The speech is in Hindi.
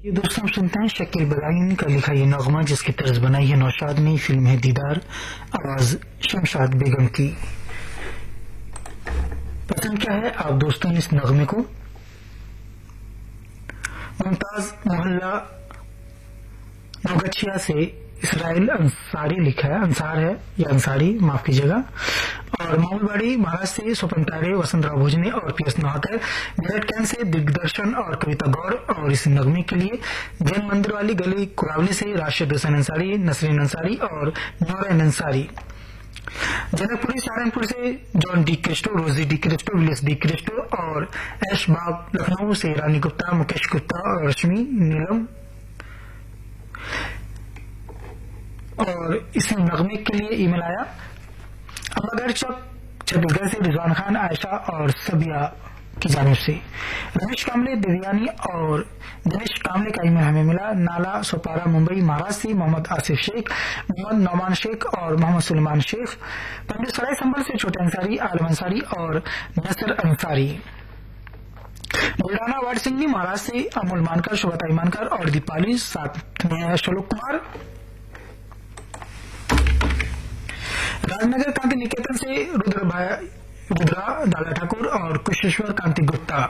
ये दोस्तों हम सुनते हैं शकील बदायूनी का लिखा ये नगमा, जिसकी तर्ज बनाई है नौशाद ने। फिल्म है दीदार, आवाज शमशाद बेगम की। पसंद क्या है आप दोस्तों इस नगमे को? मुमताज मोहल्ला नौगछिया से इसराइल अंसारी लिखा है, अंसार है या अंसारी, माफ कीजिएगा। और मामूलबाड़ी महाराष्ट्र से स्वपन तारे, वसंतराव भोजने और पीएस नौहकर। मेरठ कैंट से दिग्दर्शन और कविता गौर। और इस नगमे के लिए जैन मंदिर वाली गली कुरावली से राशिद हुसैन अंसारी, नसरीन अंसारी और नौरैन अंसारी। जनकपुरी सहारनपुर से जॉन डी क्रिस्टो, रोजी डी क्रिस्टो, विलियस डी क्रिस्टो। और ऐशबाग लखनऊ से रानी गुप्ता, मुकेश गुप्ता और रश्मि नीलम। और इस नगमे के लिए ईमेल आया अम्बागढ़ चौक छत्तीसगढ़ से रिजवान खान, आयशा और सबिया की जानिब से। रमेश कामले देवयानी और दिनेश कामले का ईमेल हमें मिला नाला सोपारा मुंबई महाराष्ट्र से मोहम्मद आसिफ शेख, मोहम्मद नौमान शेख और मोहम्मद सुलेमान शेख। पंडित सराय संभल से छोटे अंसारी, आलम अंसारी और नसर अंसारी। बुल्डाना वार्ड सिंह महाराष्ट्र से अमोल मानकर, शुभता ईमानकर और दीपाली, साथ में श्लोक कुमार। राजनगर कांति निकेतन से रुद्रा दादा ठाकुर और कुशेश्वर कांति गुप्ता।